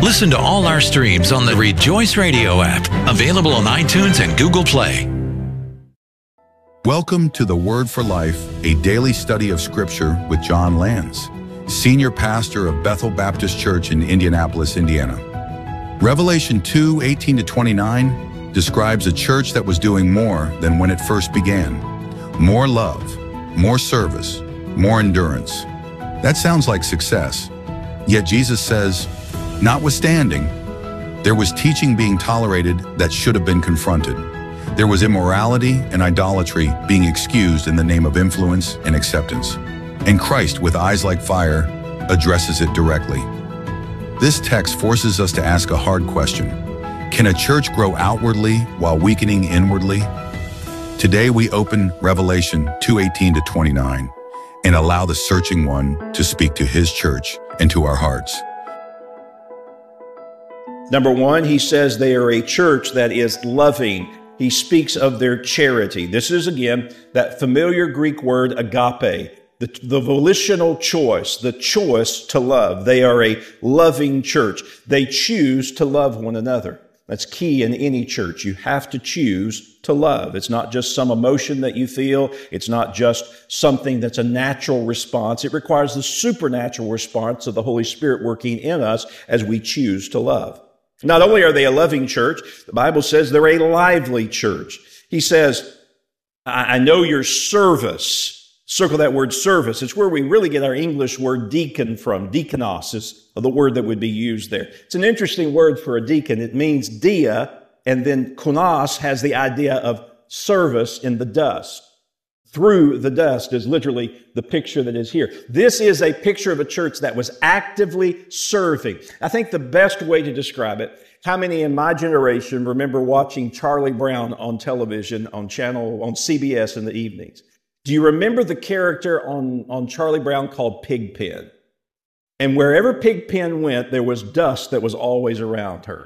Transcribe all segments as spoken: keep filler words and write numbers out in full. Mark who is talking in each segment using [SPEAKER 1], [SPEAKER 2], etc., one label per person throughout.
[SPEAKER 1] Listen to all our streams on the Rejoice Radio app, available on iTunes and Google Play.
[SPEAKER 2] Welcome to The Word for Life, a daily study of Scripture with John Lanz, Senior Pastor of Bethel Baptist Church in Indianapolis, Indiana. Revelation two, eighteen to twenty-nine describes a church that was doing more than when it first began. More love, more service, more endurance. That sounds like success. Yet Jesus says, notwithstanding, there was teaching being tolerated that should have been confronted. There was immorality and idolatry being excused in the name of influence and acceptance. And Christ, with eyes like fire, addresses it directly. This text forces us to ask a hard question. Can a church grow outwardly while weakening inwardly? Today we open Revelation two, eighteen to twenty-nine and allow the searching one to speak to his church and to our hearts.
[SPEAKER 3] Number one, he says they are a church that is loving. He speaks of their charity. This is, again, that familiar Greek word agape, the, the volitional choice, the choice to love. They are a loving church. They choose to love one another. That's key in any church. You have to choose to love. It's not just some emotion that you feel. It's not just something that's a natural response. It requires the supernatural response of the Holy Spirit working in us as we choose to love. Not only are they a loving church, the Bible says they're a lively church. He says, I know your service. Circle that word service. It's where we really get our English word deacon from. Diakonos is the word that would be used there. It's an interesting word for a deacon. It means dia, and then konos has the idea of service in the dust. Through the dust is literally the picture that is here. This is a picture of a church that was actively serving. I think the best way to describe it, how many in my generation remember watching Charlie Brown on television, on channel, on C B S in the evenings? Do you remember the character on, on Charlie Brown called Pigpen? And wherever Pigpen went, there was dust that was always around her.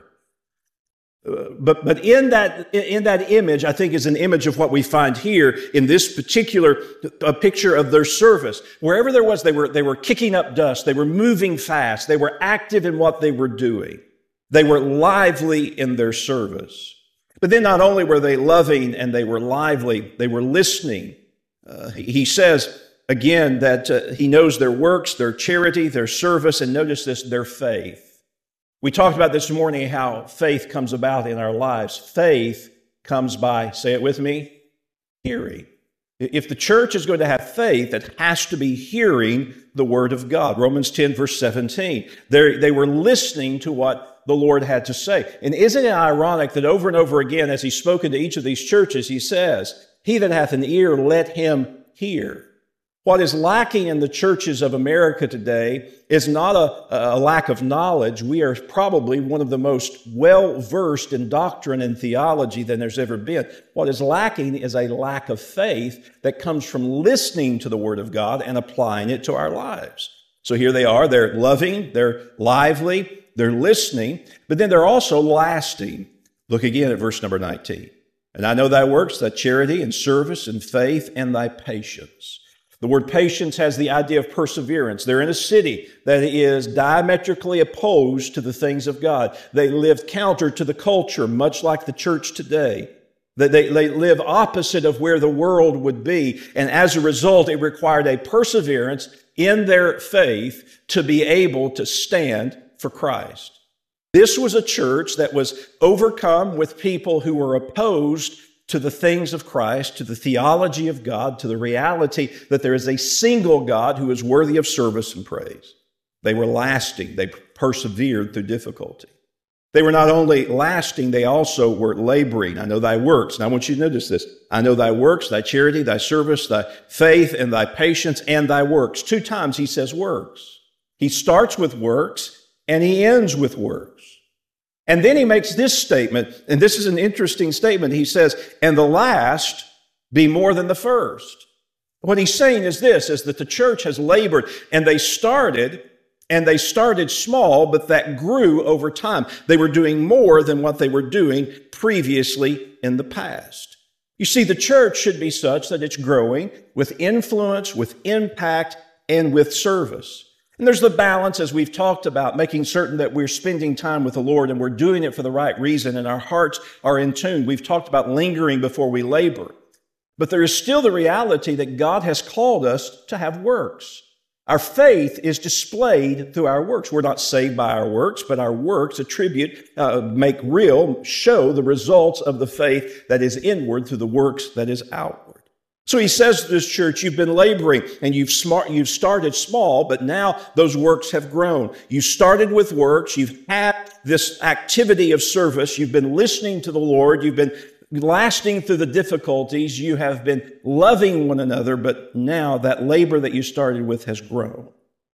[SPEAKER 3] But, but in that, in that image, I think is an image of what we find here in this particular a picture of their service. Wherever there was, they were, they were kicking up dust. They were moving fast. They were active in what they were doing. They were lively in their service. But then not only were they loving and they were lively, they were listening. Uh, he says again that uh, he knows their works, their charity, their service, and notice this, their faith. We talked about this morning how faith comes about in our lives. Faith comes by, say it with me, hearing. If the church is going to have faith, it has to be hearing the Word of God. Romans ten, verse seventeen. They, they were listening to what the Lord had to say. And isn't it ironic that over and over again, as He's spoken to each of these churches, He says, he that hath an ear, let him hear. What is lacking in the churches of America today is not a, a lack of knowledge. We are probably one of the most well-versed in doctrine and theology than there's ever been. What is lacking is a lack of faith that comes from listening to the Word of God and applying it to our lives. So here they are. They're loving, they're lively, they're listening, but then they're also lasting. Look again at verse number nineteen. And I know thy works, thy charity and service and faith and thy patience. The word patience has the idea of perseverance. They're in a city that is diametrically opposed to the things of God. They live counter to the culture, much like the church today. They, they, they live opposite of where the world would be. And as a result, it required a perseverance in their faith to be able to stand for Christ. This was a church that was overcome with people who were opposed to the things of Christ, to the theology of God, to the reality that there is a single God who is worthy of service and praise. They were lasting. They persevered through difficulty. They were not only lasting, they also were laboring. I know thy works. And I want you to notice this. I know thy works, thy charity, thy service, thy faith, and thy patience, and thy works. Two times he says works. He starts with works, and he ends with works. And then he makes this statement, and this is an interesting statement. He says, and the last be more than the first. What he's saying is this, is that the church has labored, and they started, and they started small, but that grew over time. They were doing more than what they were doing previously in the past. You see, the church should be such that it's growing with influence, with impact, and with service. And there's the balance, as we've talked about, making certain that we're spending time with the Lord and we're doing it for the right reason and our hearts are in tune. We've talked about lingering before we labor. But there is still the reality that God has called us to have works. Our faith is displayed through our works. We're not saved by our works, but our works attribute, uh, make real, show the results of the faith that is inward through the works that is outward. So he says to this church, you've been laboring and you've smart, you've started small, but now those works have grown. You started with works. You've had this activity of service. You've been listening to the Lord. You've been lasting through the difficulties. You have been loving one another, but now that labor that you started with has grown.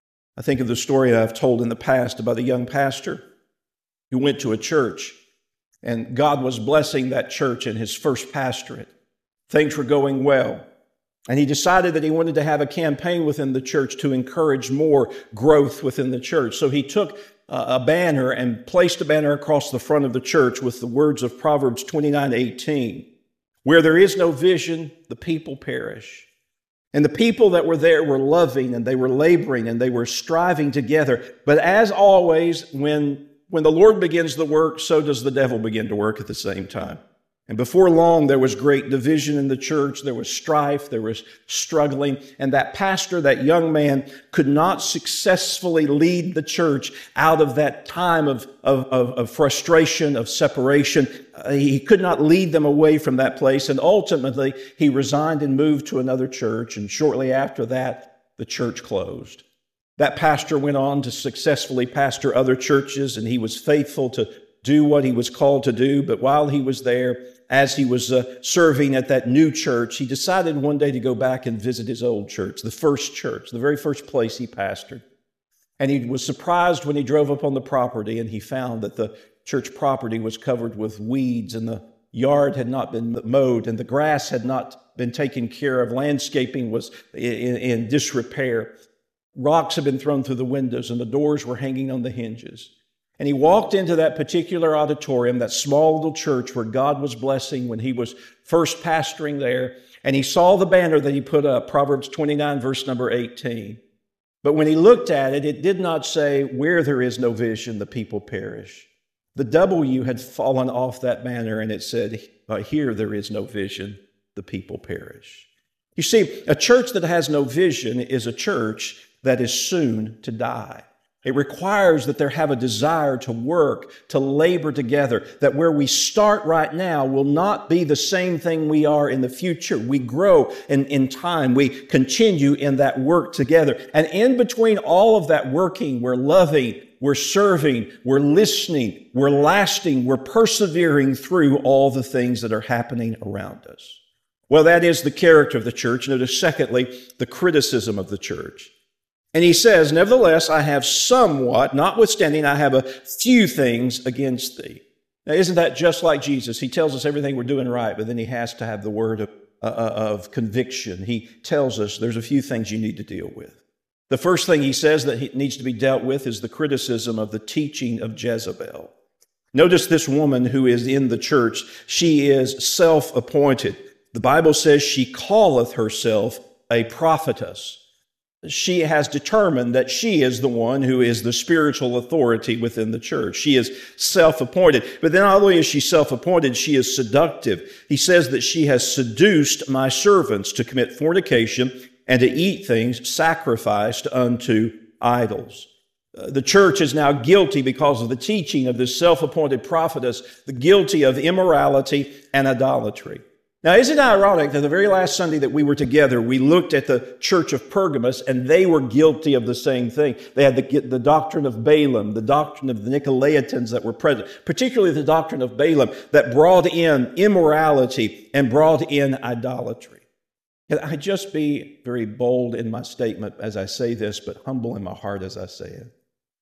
[SPEAKER 3] I think of the story I've told in the past about a young pastor who went to a church, and God was blessing that church in his first pastorate. Things were going well. And he decided that he wanted to have a campaign within the church to encourage more growth within the church. So he took a banner and placed a banner across the front of the church with the words of Proverbs twenty-nine eighteen. Where there is no vision, the people perish. And the people that were there were loving and they were laboring and they were striving together. But as always, when, when the Lord begins the work, so does the devil begin to work at the same time. And before long, there was great division in the church. There was strife. There was struggling. And that pastor, that young man, could not successfully lead the church out of that time of, of, of, of frustration, of separation. Uh, he could not lead them away from that place. And ultimately, he resigned and moved to another church. And shortly after that, the church closed. That pastor went on to successfully pastor other churches, and he was faithful to do what he was called to do. But while he was there, as he was uh, serving at that new church, he decided one day to go back and visit his old church, the first church, the very first place he pastored. And he was surprised when he drove up on the property and he found that the church property was covered with weeds and the yard had not been mowed and the grass had not been taken care of. Landscaping was in, in disrepair. Rocks had been thrown through the windows and the doors were hanging on the hinges. And he walked into that particular auditorium, that small little church where God was blessing when he was first pastoring there. And he saw the banner that he put up, Proverbs twenty-nine, verse number eighteen. But when he looked at it, it did not say, where there is no vision, the people perish. The W had fallen off that banner and it said, here there is no vision, the people perish. You see, a church that has no vision is a church that is soon to die. It requires that there have a desire to work, to labor together, that where we start right now will not be the same thing we are in the future. We grow in, in time. We continue in that work together. And in between all of that working, we're loving, we're serving, we're listening, we're lasting, we're persevering through all the things that are happening around us. Well, that is the character of the church. Notice, secondly, the criticism of the church. And he says, nevertheless, I have somewhat, notwithstanding, I have a few things against thee. Now, isn't that just like Jesus? He tells us everything we're doing right, but then he has to have the word of, uh, of conviction. He tells us there's a few things you need to deal with. The first thing he says that needs to be dealt with is the criticism of the teaching of Jezebel. Notice this woman who is in the church. She is self-appointed. The Bible says she calleth herself a prophetess. She has determined that she is the one who is the spiritual authority within the church. She is self-appointed. But then not only is she self-appointed, she is seductive. He says that she has seduced my servants to commit fornication and to eat things sacrificed unto idols. Uh, the church is now guilty because of the teaching of this self-appointed prophetess, the guilty of immorality and idolatry. Now, isn't it ironic that the very last Sunday that we were together, we looked at the church of Pergamos, and they were guilty of the same thing. They had the, the doctrine of Balaam, the doctrine of the Nicolaitans that were present, particularly the doctrine of Balaam that brought in immorality and brought in idolatry. And I just be very bold in my statement as I say this, but humble in my heart as I say it.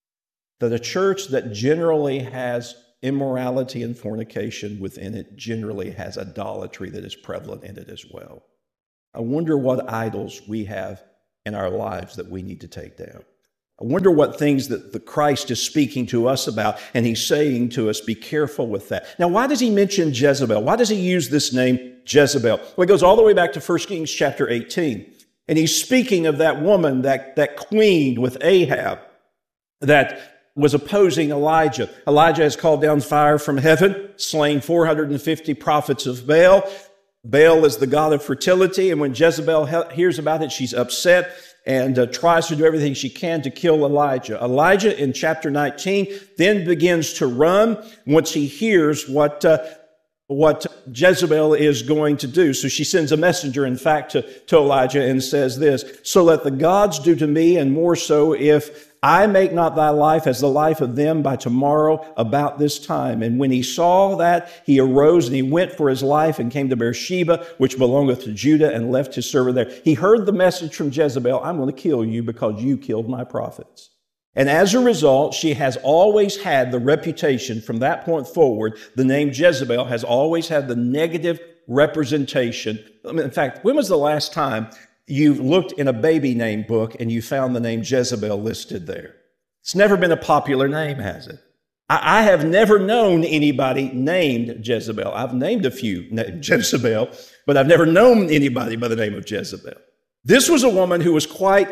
[SPEAKER 3] That a church that generally has immorality and fornication within it generally has idolatry that is prevalent in it as well. I wonder what idols we have in our lives that we need to take down. I wonder what things that the Christ is speaking to us about, and he's saying to us, be careful with that. Now, why does he mention Jezebel? Why does he use this name, Jezebel? Well, it goes all the way back to First Kings chapter eighteen. And he's speaking of that woman, that, that queen with Ahab, that was opposing Elijah. Elijah has called down fire from heaven, slain four hundred fifty prophets of Baal. Baal is the god of fertility, and when Jezebel he- hears about it, she's upset and uh, tries to do everything she can to kill Elijah. Elijah, in chapter nineteen, then begins to run once he hears what uh, what Jezebel is going to do. So she sends a messenger, in fact, to, to Elijah and says this, "So let the gods do to me, and more so, if I make not thy life as the life of them by tomorrow about this time." And when he saw that, he arose and he went for his life and came to Beersheba, which belongeth to Judah, and left his servant there. He heard the message from Jezebel, "I'm going to kill you because you killed my prophets." And as a result, she has always had the reputation from that point forward. The name Jezebel has always had the negative representation. I mean, in fact, when was the last time you looked in a baby name book and you found the name Jezebel listed there? It's never been a popular name, has it? I, I have never known anybody named Jezebel. I've named a few named Jezebel, but I've never known anybody by the name of Jezebel. This was a woman who was quite,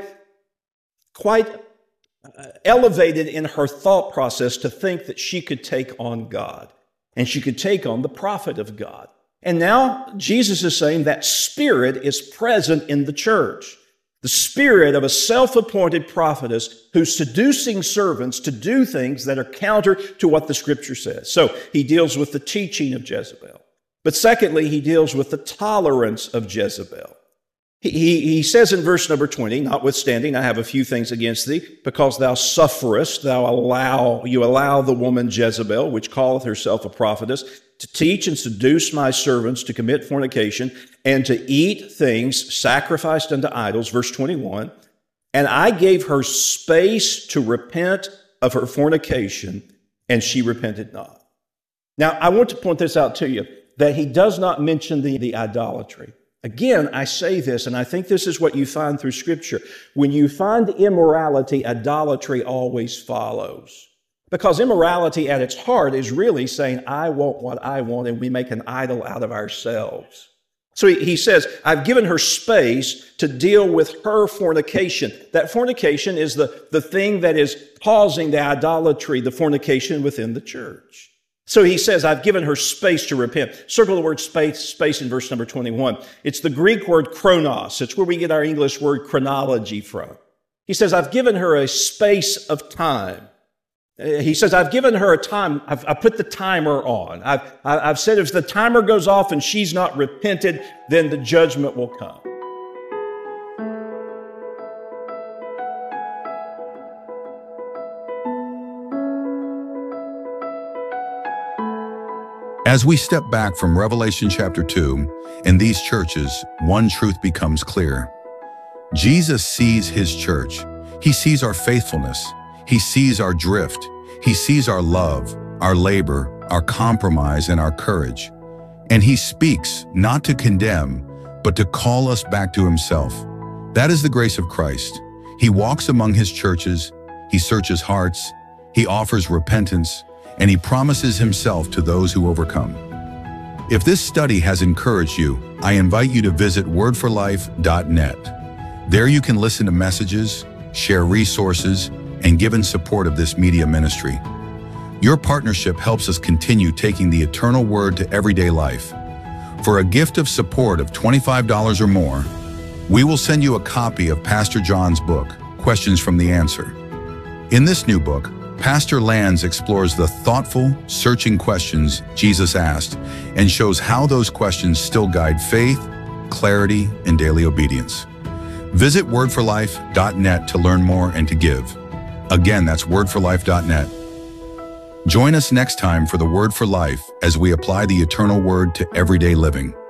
[SPEAKER 3] quite uh, elevated in her thought process to think that she could take on God and she could take on the prophet of God. And now Jesus is saying that spirit is present in the church. The spirit of a self-appointed prophetess who's seducing servants to do things that are counter to what the scripture says. So he deals with the teaching of Jezebel. But secondly, he deals with the tolerance of Jezebel. He, he, he says in verse number twenty, "Notwithstanding, I have a few things against thee, because thou sufferest, thou allow, you allow the woman Jezebel, which calleth herself a prophetess, to teach and seduce my servants to commit fornication and to eat things sacrificed unto idols." Verse twenty-one, "And I gave her space to repent of her fornication, and she repented not." Now, I want to point this out to you, that he does not mention the, the idolatry. Again, I say this, and I think this is what you find through Scripture. When you find immorality, idolatry always follows. Because immorality at its heart is really saying, I want what I want, and we make an idol out of ourselves. So he, he says, I've given her space to deal with her fornication. That fornication is the, the thing that is causing the idolatry, the fornication within the church. So he says, I've given her space to repent. Circle the word space, space in verse number twenty-one. It's the Greek word chronos. It's where we get our English word chronology from. He says, I've given her a space of time. He says, I've given her a time. I've, I put the timer on. I've, I've said if the timer goes off and she's not repented, then the judgment will come.
[SPEAKER 2] As we step back from Revelation chapter two, in these churches, one truth becomes clear. Jesus sees his church. He sees our faithfulness. He sees our drift. He sees our love, our labor, our compromise, and our courage. And he speaks not to condemn, but to call us back to himself. That is the grace of Christ. He walks among his churches. He searches hearts. He offers repentance. And he promises himself to those who overcome. If this study has encouraged you, I invite you to visit word for life dot net. There you can listen to messages, share resources, and give in support of this media ministry. Your partnership helps us continue taking the eternal word to everyday life. For a gift of support of twenty-five dollars or more, we will send you a copy of Pastor John's book, Questions from the Answer. In this new book, Pastor Lands explores the thoughtful, searching questions Jesus asked and shows how those questions still guide faith, clarity, and daily obedience. Visit word for life dot net to learn more and to give. Again, that's word for life dot net. Join us next time for the Word for Life as we apply the eternal word to everyday living.